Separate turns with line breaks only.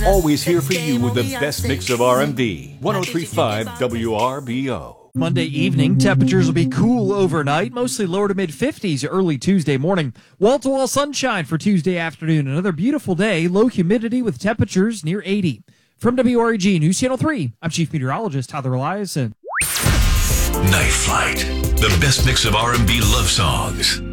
Always here for you with the best mix of R&B. 103.5 WRBO.
Monday evening, temperatures will be cool overnight, mostly lower to mid-50s early Tuesday morning. Wall-to-wall sunshine for Tuesday afternoon. Another beautiful day, low humidity with temperatures near 80. From WREG News Channel 3, I'm Chief Meteorologist Heather Eliason.
Night Flight, the best mix of R&B love songs.